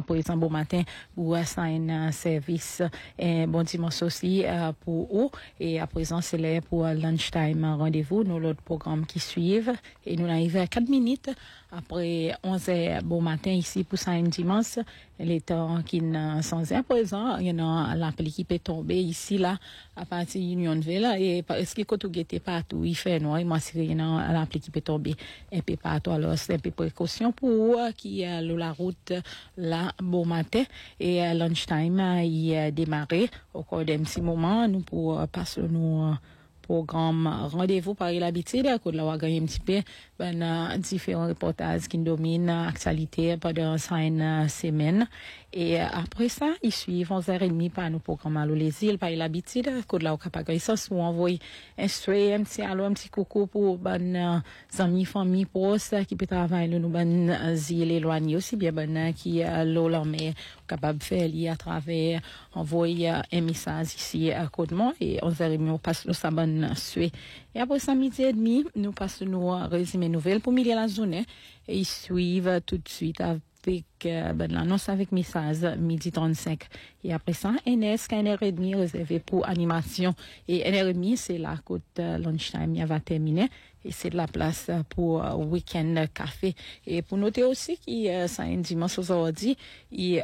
présent bon matin pour un service et bon dimanche aussi pour eux. Et à présent, c'est l'heure pour lunchtime rendez-vous, nous l'autre programme qui suivent. Et nous arrivons à 4 minutes après 11h bon matin ici pour un dimanche. Les temps qui sont à présent, il y a l'appel qui peut tomber ici là à partir de Unionville et parce que quand on guette partout, il fait noir, moi c'est il y a l'appel qui peut tomber un peu partout. Alors c'est un peu précaution pour eux qui la route là bon matin et lunchtime il démarré au cours d'un petit moment nous pour passer nous programme rendez-vous par l'habitude qu'on l'a gagné un petit peu différents reportages qui dominent l'actualité pendant une semaine et après ça ils suivent 11h30 par nos programmes à les îles par l'habitude qu'on l'a capable ça soit envoyer un petit allô un petit coucou pour amis famille proches qui peut travailler nous îles éloignées aussi bien qui l'ont mais capable faire lier à travers envoyer un message ici à côté de moi et 11h30 on passe le sabbat sué et après ça midi et demi nous passons nous résumé nouvelles pour milieu la journée et ils suivent tout de suite avec l'annonce avec message midi 35 et après ça NS 1h30 réservé pour animation et 1h30 c'est la côte lunchtime il va terminer et c'est de la place pour week-end café et pour noter aussi qui c'est un dimanche aujourd'hui et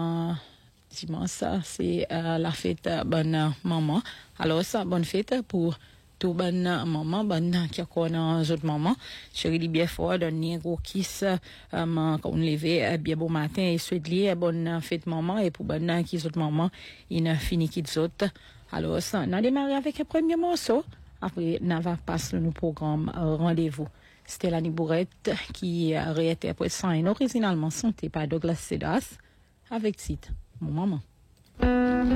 dimanche c'est la fête bonne maman alors ça bonne fête pour tout bonne maman bonne qui connaît autre maman chérie bien fort donner gros kiss quand on lever bien bon matin et souhaite lier bonne fête maman et pour bonne qui autre maman il fini qui autres alors ça on a démarré avec un premier morceau après on va passer le programme rendez-vous c'était Lani Bourette qui réinterprète ça originalement chanté par Douglas Sedas avec titre mon maman.